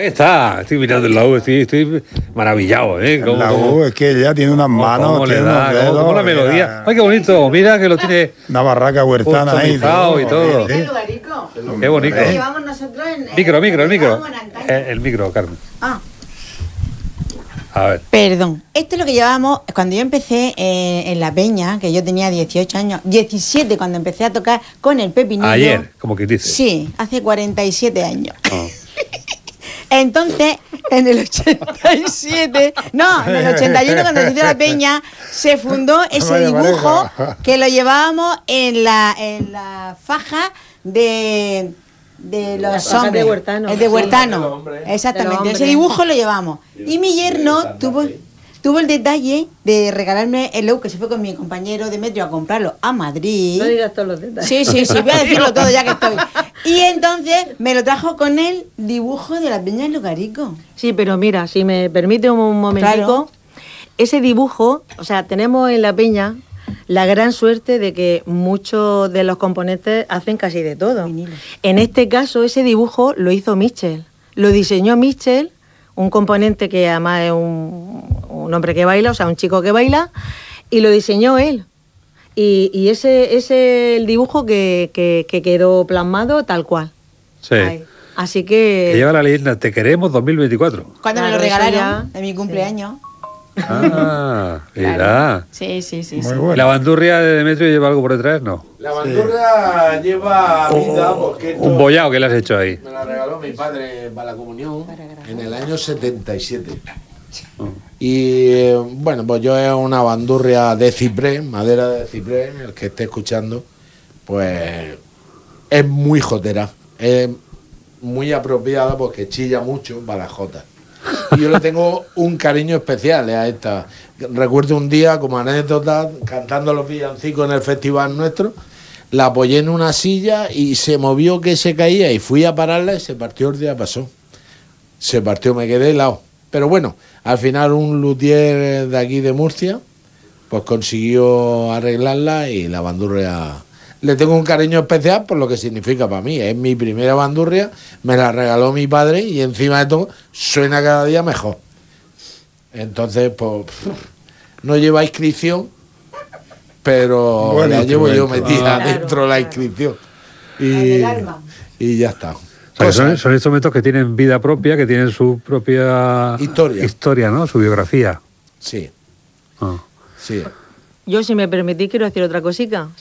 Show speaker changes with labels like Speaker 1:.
Speaker 1: Ahí está, estoy mirando la U, estoy maravillado, ¿eh?
Speaker 2: La U es que ella tiene unas manos,
Speaker 1: cómo le
Speaker 2: tiene
Speaker 1: da,
Speaker 2: unos dedos,
Speaker 1: cómo la melodía. Ay, qué bonito, mira que lo tiene
Speaker 2: una barraca huertana ahí.
Speaker 1: customizado y todo.
Speaker 3: Qué lugarico.
Speaker 1: Qué bonito.
Speaker 3: Lo llevamos nosotros en...
Speaker 1: El micro.
Speaker 3: llevábamos en antaño.
Speaker 1: El micro, Carmen.
Speaker 3: Ah,
Speaker 1: A ver.
Speaker 3: perdón. Esto es lo que llevábamos cuando yo empecé en La Peña, que yo tenía 18 años, 17 cuando empecé a tocar con el Pepinillo.
Speaker 1: Ayer, como que dice.
Speaker 3: Sí, hace 47 años.
Speaker 1: Ah.
Speaker 3: Entonces, en el 87, no, en el 81 cuando se hizo La Peña, se fundó ese
Speaker 2: Vaya
Speaker 3: dibujo
Speaker 2: pareja.
Speaker 3: que lo llevábamos en la faja de los
Speaker 4: faja
Speaker 3: hombres.
Speaker 4: de Huertano.
Speaker 3: El de Huertano.
Speaker 5: De los hombres.
Speaker 3: Exactamente.
Speaker 4: De los
Speaker 3: Ese
Speaker 4: hombres.
Speaker 3: dibujo lo llevamos. Y mi yerno tuvo el detalle de regalarme el look que se fue con mi compañero Demetrio a comprarlo a Madrid.
Speaker 4: No digas todos los detalles.
Speaker 3: Sí, voy a decirlo todo ya que estoy. Y entonces me lo trajo con el dibujo de la Peña del Lugarico.
Speaker 4: Sí, pero mira, si me permite un momentico,
Speaker 3: Claro.
Speaker 4: ese dibujo, o sea, tenemos en La Peña la gran suerte de que muchos de los componentes hacen casi de todo.
Speaker 3: Vinilo.
Speaker 4: En este caso, ese dibujo lo hizo Michel. Lo diseñó Michel, un componente que además es un hombre que baila, o sea, un chico que baila, y lo diseñó él. Y ese es el dibujo que quedó plasmado tal cual.
Speaker 1: Sí.
Speaker 4: Ahí. Así
Speaker 1: Que
Speaker 4: que...
Speaker 1: lleva la leyenda Te queremos 2024.
Speaker 3: Cuando me
Speaker 4: Claro,
Speaker 3: lo
Speaker 4: eso
Speaker 3: regalaron
Speaker 4: ya-
Speaker 3: de mi cumpleaños.
Speaker 1: Ah, mira.
Speaker 3: Claro. Sí.
Speaker 2: Muy bueno.
Speaker 1: ¿La bandurria de Demetrio lleva algo por detrás? No.
Speaker 5: La bandurria lleva vida porque esto
Speaker 1: Un bollado que le has hecho ahí.
Speaker 5: me la regaló mi padre para la comunión en el año 77. Y bueno, pues yo es una bandurria de ciprés, madera de ciprés, el que esté escuchando, pues es muy jotera, es muy apropiada porque chilla mucho para las jotas. Y yo le tengo un cariño especial a esta. Recuerdo un día, como anécdota, cantando los villancicos en el festival nuestro, la apoyé en una silla y se movió que se caía y fui a pararla y se partió el diapasón. Se partió, me quedé helado. Pero bueno, al final un luthier de aquí de Murcia pues consiguió arreglarla y la bandurria... Le tengo un cariño especial por lo que significa para mí. Es mi primera bandurria, me la regaló mi padre y encima de todo suena cada día mejor. Entonces, pues no lleva inscripción, pero
Speaker 2: Buen
Speaker 5: la llevo yo
Speaker 2: instrumento.
Speaker 5: metida
Speaker 4: Claro,
Speaker 5: dentro de la
Speaker 4: claro.
Speaker 5: inscripción.
Speaker 3: del alma.
Speaker 5: Y ya está.
Speaker 1: O sea, que
Speaker 5: Cosas.
Speaker 1: son instrumentos que tienen vida propia, que tienen su propia
Speaker 5: Historia.
Speaker 1: ¿no? Su biografía.
Speaker 5: Sí,
Speaker 1: Ah.
Speaker 5: sí.
Speaker 4: Yo, si me permitís, quiero decir otra cosica.